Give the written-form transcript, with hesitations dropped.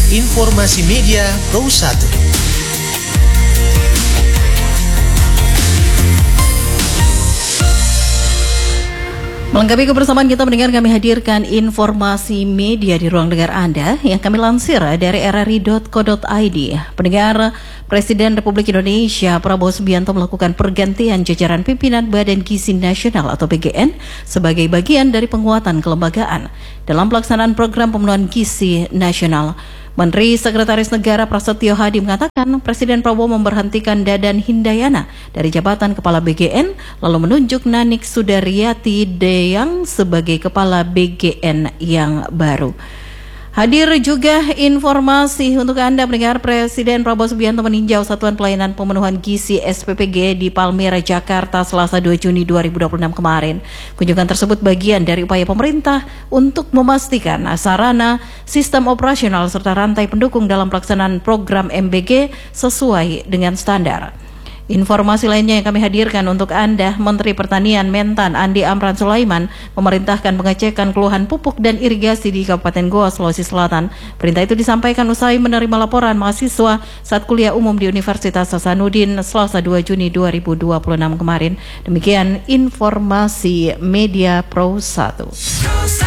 Informasi Media Pro 1. Melengkapi kebersamaan kita mendengar, kami hadirkan informasi media di ruang dengar Anda yang kami lansir dari rri.co.id. Pendengar, Presiden Republik Indonesia Prabowo Subianto melakukan pergantian jajaran pimpinan Badan Gizi Nasional atau BGN sebagai bagian dari penguatan kelembagaan dalam pelaksanaan program pemenuhan gizi nasional. Menteri Sekretaris Negara Prasetyo Hadi mengatakan Presiden Prabowo memberhentikan Dadan Hindayana dari jabatan Kepala BGN lalu menunjuk Nanik Sudaryati Deyang sebagai Kepala BGN yang baru. Hadir juga informasi untuk Anda mendengar, Presiden Prabowo Subianto meninjau Satuan Pelayanan Pemenuhan Gizi SPPG di Palmera, Jakarta, Selasa 2 Juni 2026 kemarin. Kunjungan tersebut bagian dari upaya pemerintah untuk memastikan sarana, sistem operasional, serta rantai pendukung dalam pelaksanaan program MBG sesuai dengan standar. Informasi lainnya yang kami hadirkan untuk Anda, Menteri Pertanian Mentan Andi Amran Sulaiman memerintahkan pengecekan keluhan pupuk dan irigasi di Kabupaten Goa, Sulawesi Selatan. Perintah itu disampaikan usai menerima laporan mahasiswa saat kuliah umum di Universitas Hasanuddin Selasa 2 Juni 2026 kemarin. Demikian informasi Media Pro 1.